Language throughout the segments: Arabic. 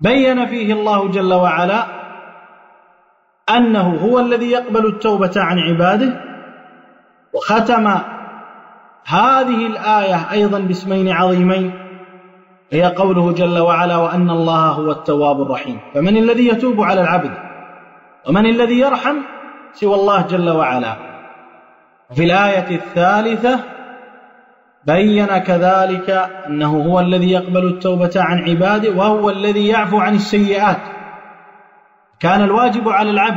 بين فيه الله جل وعلا أنه هو الذي يقبل التوبة عن عباده، وختم هذه الآية أيضا باسمين عظيمين، هي قوله جل وعلا: وأن الله هو التواب الرحيم. فمن الذي يتوب على العبد؟ ومن الذي يرحم سوى الله جل وعلا؟ في الآية الثالثة بين كذلك أنه هو الذي يقبل التوبة عن عباده، وهو الذي يعفو عن السيئات. كان الواجب على العبد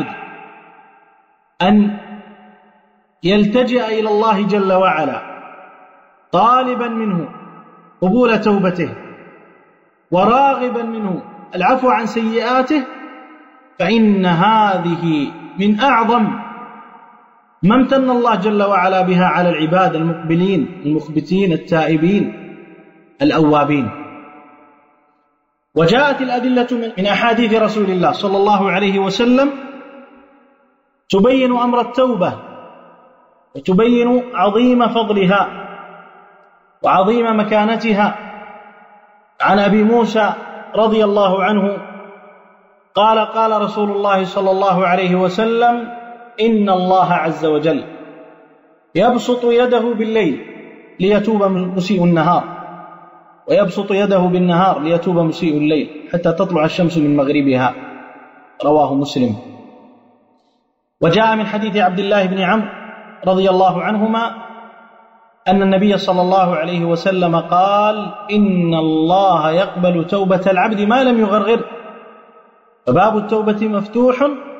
أن يلتجئ إلى الله جل وعلا طالبا منه قبول توبته وراغبا منه العفو عن سيئاته، فإن هذه من أعظم ما امتن الله جل وعلا بها على العباد المقبلين المخبتين التائبين الأوابين. وجاءت الأدلة من أحاديث رسول الله صلى الله عليه وسلم تبين أمر التوبة وتبين عظيم فضلها وعظيم مكانتها. عن أبي موسى رضي الله عنه قال: قال رسول الله صلى الله عليه وسلم: إن الله عز وجل يبسط يده بالليل ليتوب مسيء النهار، ويبسط يده بالنهار ليتوب مسيء الليل حتى تطلع الشمس من مغربها. رواه مسلم. وجاء من حديث عبد الله بن عمرو رضي الله عنهما أن النبي صلى الله عليه وسلم قال: إن الله يقبل توبة العبد ما لم يغرغر. فباب التوبة مفتوح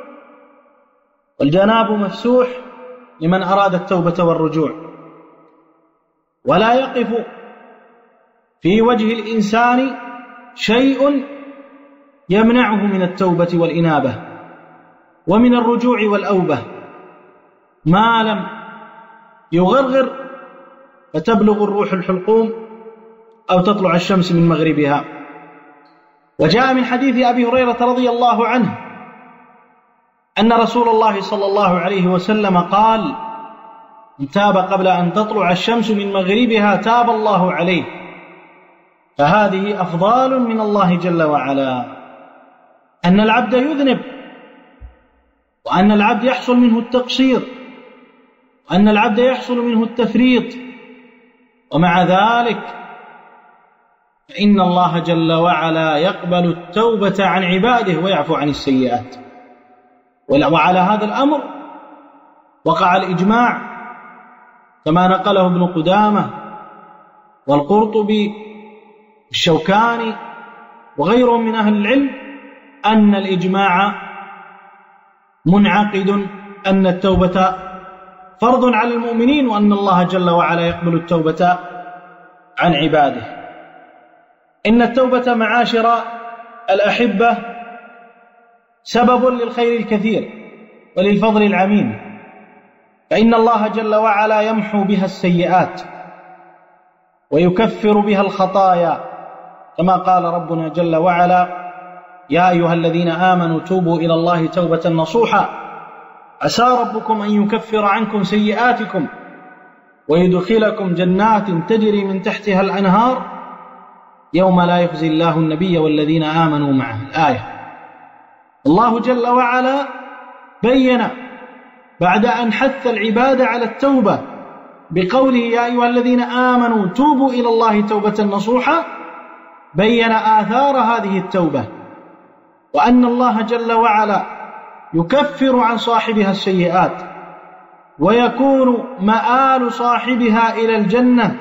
والجناب مفسوح لمن أراد التوبة والرجوع، ولا يقف في وجه الإنسان شيء يمنعه من التوبة والإنابة ومن الرجوع والأوبة ما لم يغرغر فتبلغ الروح الحلقوم أو تطلع الشمس من مغربها. وجاء من حديث أبي هريرة رضي الله عنه أن رسول الله صلى الله عليه وسلم قال: من تاب قبل أن تطلع الشمس من مغربها تاب الله عليه. فهذه أفضال من الله جل وعلا، أن العبد يذنب، وأن العبد يحصل منه التقصير، وأن العبد يحصل منه التفريط، ومع ذلك فإن الله جل وعلا يقبل التوبة عن عباده ويعفو عن السيئات. وعلى هذا الأمر وقع الإجماع كما نقله ابن قدامة والقرطبي والشوكاني وغيرهم من أهل العلم، أن الإجماع منعقد أن التوبة فرض على المؤمنين، وأن الله جل وعلا يقبل التوبة عن عباده. إن التوبة معاشر الأحبة سبب للخير الكثير وللفضل العميم، فإن الله جل وعلا يمحو بها السيئات ويكفر بها الخطايا، كما قال ربنا جل وعلا: يا أيها الذين آمنوا توبوا إلى الله توبة نصوحا عسى ربكم أن يكفر عنكم سيئاتكم ويدخلكم جنات تجري من تحتها الأنهار يوم لا يخزي الله النبي والذين آمنوا معه. الآية. الله جل وعلا بين بعد أن حث العباد على التوبة بقوله: يا أيها الذين آمنوا توبوا إلى الله توبة نصوحا، بين آثار هذه التوبة، وأن الله جل وعلا يكفر عن صاحبها السيئات ويكون مآل صاحبها إلى الجنة.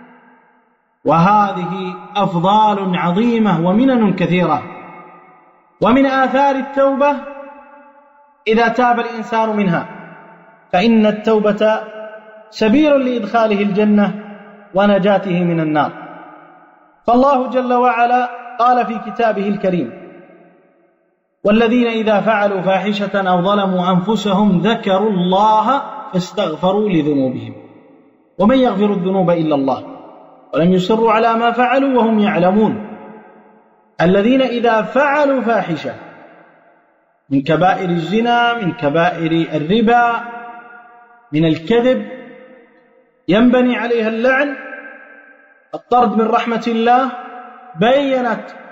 وهذه أفضال عظيمة ومنن كثيرة. ومن آثار التوبة إذا تاب الإنسان منها، فإن التوبة سبيل لإدخاله الجنة ونجاته من النار. فالله جل وعلا قال في كتابه الكريم: والذين إذا فعلوا فاحشة أو ظلموا أنفسهم ذكروا الله فاستغفروا لذنوبهم ومن يغفر الذنوب إلا الله ولم يصروا على ما فعلوا وهم يعلمون. الذين إذا فعلوا فاحشة من كبائر الزنا، من كبائر الربا، من الكذب، ينبني عليها اللعن، الطرد من رحمة الله، بينت